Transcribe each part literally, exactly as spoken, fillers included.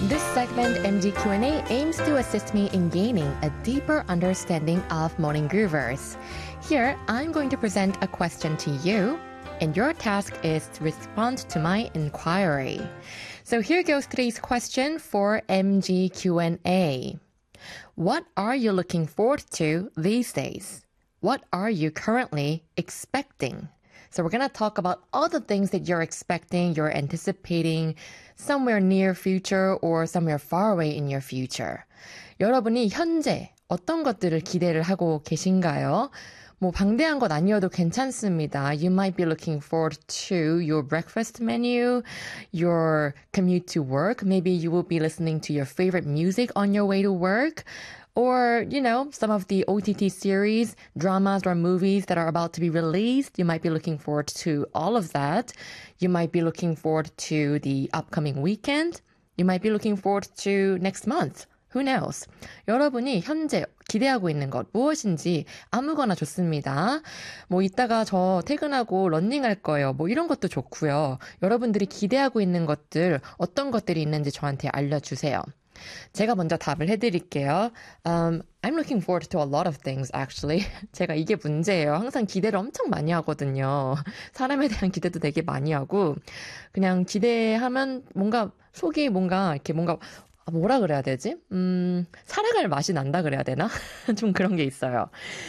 This segment, M G Q and A, aims to assist me in gaining a deeper understanding of morning groovers. Here, I'm going to present a question to you, and your task is to respond to my inquiry. So here goes today's question for M G Q and A. What are you looking forward to these days? What are you currently expecting? So we're going to talk about all the things that you're expecting, you're anticipating somewhere near future or somewhere far away in your future. 여러분이 현재 어떤 것들을 기대를 하고 계신가요? 뭐 방대한 것 아니어도 괜찮습니다. You might be looking forward to your breakfast menu, your commute to work. Maybe you will be listening to your favorite music on your way to work. Or, you know, some of the O T T series, dramas or movies that are about to be released. You might be looking forward to all of that. You might be looking forward to the upcoming weekend. You might be looking forward to next month. Who knows? 여러분이 현재 기대하고 있는 것 무엇인지 아무거나 좋습니다. 뭐 이따가 저 퇴근하고 러닝할 거예요. 뭐 이런 것도 좋고요. 여러분들이 기대하고 있는 것들 어떤 것들이 있는지 저한테 알려주세요. 제가 먼저 답을 해드릴게요. Um, I'm looking forward to a lot of things, actually. 제가 이게 문제예요. 항상 기대를 엄청 많이 하거든요. 사람에 대한 기대도 되게 많이 하고 그냥 기대하면 뭔가 속이 뭔가 이렇게 뭔가 아, 뭐라 그래야 되지? 음, 살아갈 맛이 난다 그래야 되나? 좀 그런 게 있어요.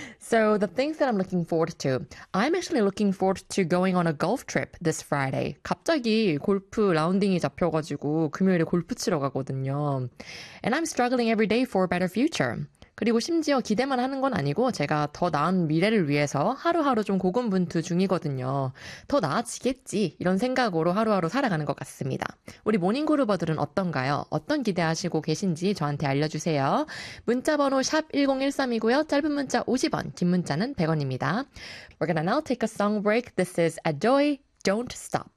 So the things that I'm looking forward to. I'm actually looking forward to going on a golf trip this Friday. 갑자기 골프 라운딩이 잡혀가지고 금요일에 골프 치러 가거든요. And I'm struggling every day for a better future. 그리고 심지어 기대만 하는 건 아니고 제가 더 나은 미래를 위해서 하루하루 좀 고군분투 중이거든요. 더 나아지겠지 이런 생각으로 하루하루 살아가는 것 같습니다. 우리 모닝그루버들은 어떤가요? 어떤 기대하시고 계신지 저한테 알려주세요. 문자번호 샵 일공일삼이고요. 짧은 문자 오십 원, 긴 문자는 백 원입니다. We're gonna now take a song break. This is Adoy, Don't Stop.